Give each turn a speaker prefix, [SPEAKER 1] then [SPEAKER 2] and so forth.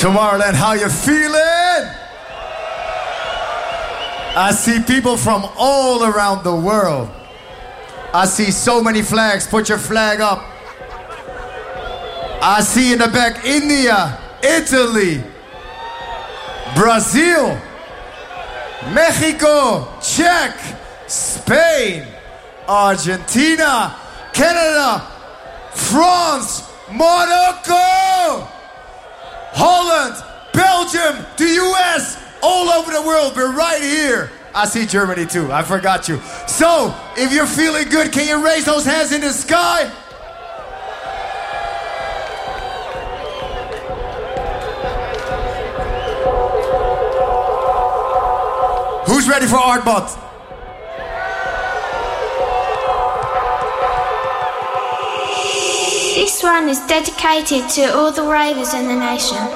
[SPEAKER 1] Tomorrowland, how you feeling? I see people from all around the world. I see so many flags. Put your flag up. I see in the back India, Italy, Brazil, Mexico, Czech, Spain, Argentina, Canada, France, Monaco, Holland, Belgium, the US, all over the world. We're right here. I see Germany too. I forgot you. So, if you're feeling good, can you raise those hands in the sky? Who's ready for Artbot?
[SPEAKER 2] This one is dedicated to all the ravers in the nation.